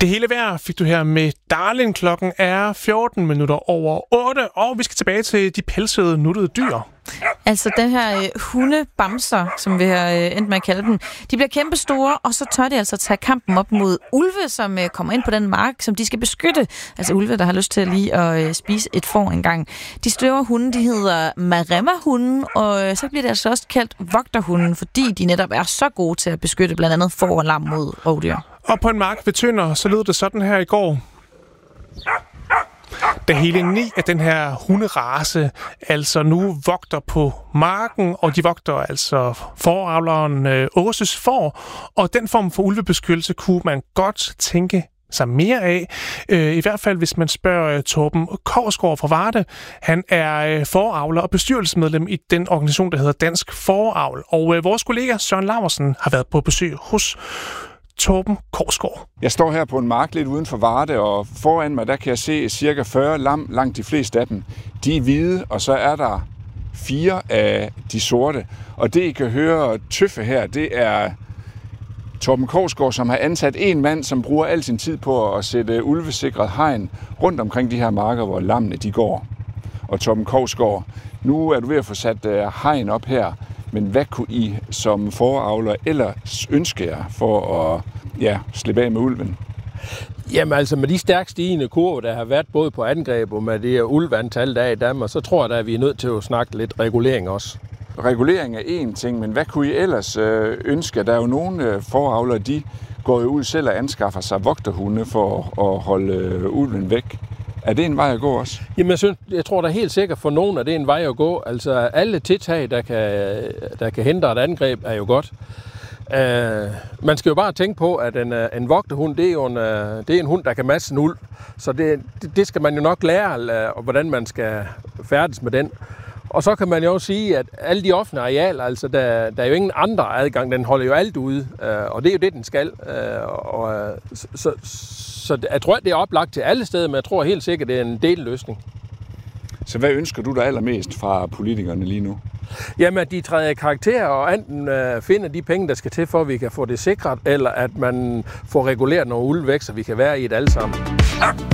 Det hele vejr fik du her med Darling. Klokken er 14 minutter over 8, og vi skal tilbage til de pelsede, nuttede dyr. Altså den her hundebamser, som vi har endt med at kalde dem, de bliver kæmpestore, og så tør de altså tage kampen op mod ulve, som kommer ind på den mark, som de skal beskytte. Altså ulve, der har lyst til lige at spise et får engang. De store hunde, de hedder Maremma-hunden, og så bliver det altså også kaldt vogterhunden, fordi de netop er så gode til at beskytte blandt andet får og lam mod rovdyr. Og på en mark ved Tønder, så lød det sådan her i går. Da hele 9 af den her hunderace altså nu vogter på marken, og de vogter altså fåreavleren Åses får, og den form for ulvebeskyttelse kunne man godt tænke sig mere af. I hvert fald, hvis man spørger Torben Korsgaard fra Varde. Han er fåreavler og bestyrelsesmedlem i den organisation, der hedder Dansk Fåreavl. Og vores kollega Søren Laursen har været på besøg hos Torben Korsgaard. Jeg står her på en mark lidt uden for Varde, og foran mig der kan jeg se cirka 40 lam, langt de fleste af dem. De er hvide, og så er der 4 af de sorte. Og det, I kan høre tøffe her, det er Torben Korsgaard, som har ansat en mand, som bruger al sin tid på at sætte ulvesikret hegn rundt omkring de her marker, hvor lammene de går. Og Torben Korsgaard, nu er du ved at få sat hegn op her, men hvad kunne I som fåreavler ellers ønske jer for at slippe af med ulven? Jamen altså med de stærkt stigende kurver, der har været både på angreb og med det ulveantal, der er i Danmark, så tror jeg, at vi er nødt til at snakke lidt regulering også. Regulering er én ting, men hvad kunne I ellers ønske? Der er jo nogle fåreavlere, de går jo ud selv og anskaffer sig vogterhunde for at holde ulven væk. Er det en vej at gå også? Jamen, jeg tror da helt sikkert for nogen, at det er en vej at gå. Altså, alle tiltag, der kan hindre et angreb, er jo godt. Man skal jo bare tænke på, at en vogterhund, det er en hund, der kan matche en ulv. Så det skal man jo nok lære, hvordan man skal færdes med den. Og så kan man jo også sige, at alle de offentlige arealer, altså der er jo ingen andre adgang, den holder jo alt ude, og det er jo det, den skal. Så jeg tror, det er oplagt til alle steder, men jeg tror helt sikkert, det er en delløsning. Så hvad ønsker du dig allermest fra politikerne lige nu? Jamen, at de træder i karakter og enten finder de penge, der skal til, for at vi kan få det sikret, eller at man får reguleret nogle ulve væk, så vi kan være i det alle sammen.